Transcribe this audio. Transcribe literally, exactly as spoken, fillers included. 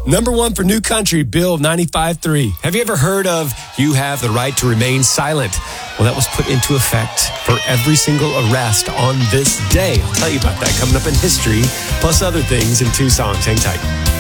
Number one for New Country, Bill ninety-five three. Have you ever heard of You Have the Right to Remain Silent? Well, that was put into effect for every single arrest on this day. I'll tell you about that coming up in history, plus other things in two songs. Hang tight.